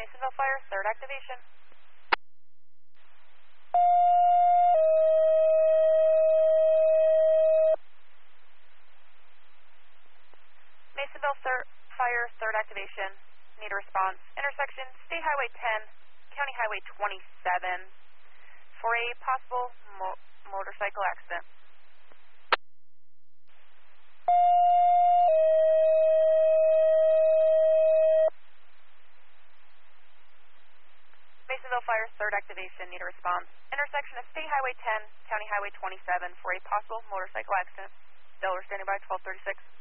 Masonville Fire, third activation. Masonville Fire, third activation. Need a response. Intersection State Highway 10, County Highway 27 for a possible motorcycle accident. Masonville Fire, third activation. Need a response. Intersection of State Highway 10, County Highway 27 for a possible motorcycle accident. Delaware standing by, 1236.